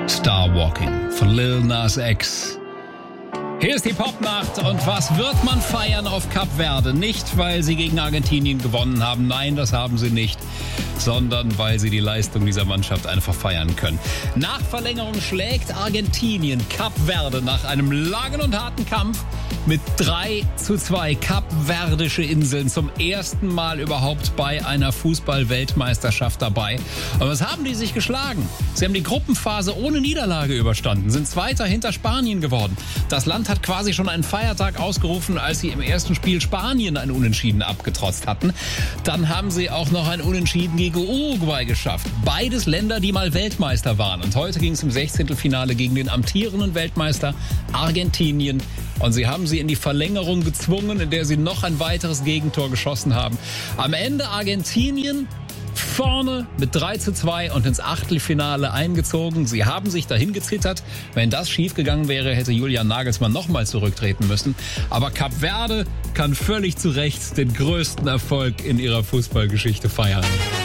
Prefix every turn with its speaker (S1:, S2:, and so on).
S1: Star Walking von Lil Nas X. Hier ist die Popnacht und was wird man feiern auf Kap Verde? Nicht, weil sie gegen Argentinien gewonnen haben, nein, das haben sie nicht, sondern weil sie die Leistung dieser Mannschaft einfach feiern können. Nach Verlängerung schlägt Argentinien Kap Verde nach einem langen und harten Kampf mit 3:2. Kapverdische Inseln zum ersten Mal überhaupt bei einer Fußball-Weltmeisterschaft dabei. Und was haben die sich geschlagen? Sie haben die Gruppenphase ohne Niederlage überstanden, sind Zweiter hinter Spanien geworden. Das Land hat quasi schon einen Feiertag ausgerufen, als sie im ersten Spiel Spanien ein Unentschieden abgetrotzt hatten. Dann haben sie auch noch ein Unentschieden gegen Uruguay geschafft. Beides Länder, die mal Weltmeister waren. Und heute ging es im 16. gegen den amtierenden Weltmeister Argentinien. Und sie haben sie in die Verlängerung gezwungen, in der sie noch ein weiteres Gegentor geschossen haben. Am Ende Argentinien vorne mit 3:2 und ins Achtelfinale eingezogen. Sie haben sich dahin gezittert. Wenn das schiefgegangen wäre, hätte Julian Nagelsmann nochmal zurücktreten müssen. Aber Kap Verde kann völlig zu Recht den größten Erfolg in ihrer Fußballgeschichte feiern.